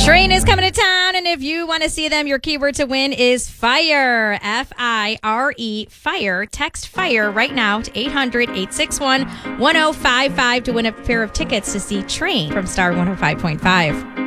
Train is coming to town, and if you want to see them, your keyword to win is FIRE. FIRE. FIRE. Text FIRE right now to 800-861-1055 to win a pair of tickets to see Train from Star 105.5.